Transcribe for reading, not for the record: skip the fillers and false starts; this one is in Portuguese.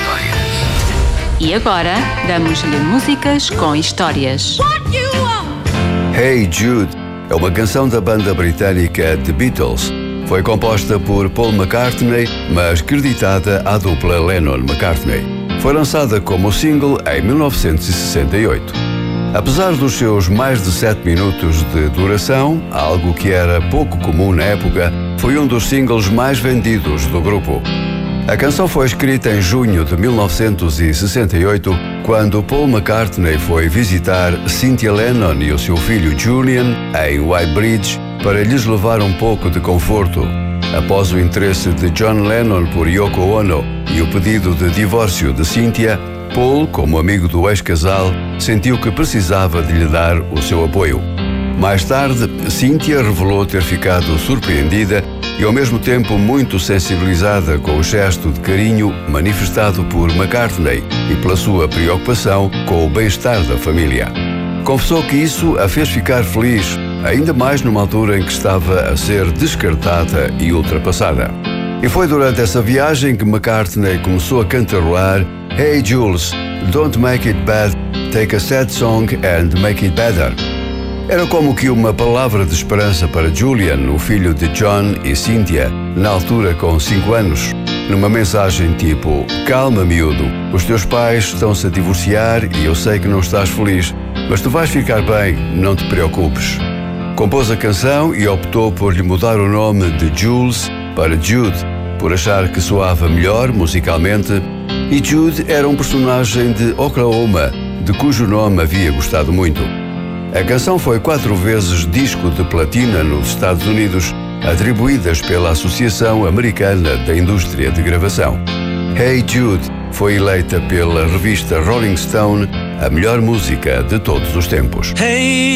E agora, damos-lhe músicas com histórias. Hey Jude é uma canção da banda britânica The Beatles. Foi composta por Paul McCartney, mas creditada à dupla Lennon-McCartney. Foi lançada como single em 1968. Apesar dos seus mais de 7 minutos de duração, algo que era pouco comum na época, foi um dos singles mais vendidos do grupo. A canção foi escrita em junho de 1968, quando Paul McCartney foi visitar Cynthia Lennon e o seu filho Julian em Whitebridge para lhes levar um pouco de conforto. Após o interesse de John Lennon por Yoko Ono e o pedido de divórcio de Cynthia, Paul, como amigo do ex-casal, sentiu que precisava de lhe dar o seu apoio. Mais tarde, Cynthia revelou ter ficado surpreendida e ao mesmo tempo muito sensibilizada com o gesto de carinho manifestado por McCartney e pela sua preocupação com o bem-estar da família. Confessou que isso a fez ficar feliz, ainda mais numa altura em que estava a ser descartada e ultrapassada. E foi durante essa viagem que McCartney começou a cantarolar Hey Jules, don't make it bad, take a sad song and make it better. Era como que uma palavra de esperança para Julian, o filho de John e Cynthia, na altura com 5 anos. Numa mensagem tipo: calma, miúdo, os teus pais estão-se a divorciar e eu sei que não estás feliz, mas tu vais ficar bem, não te preocupes. Compôs a canção e optou por lhe mudar o nome de Jules para Jude, por achar que soava melhor musicalmente, e Jude era um personagem de Oklahoma, de cujo nome havia gostado muito. A canção foi 4 vezes disco de platina nos Estados Unidos, atribuídas pela Associação Americana da Indústria de Gravação. Hey Jude foi eleita pela revista Rolling Stone a melhor música de todos os tempos. Hey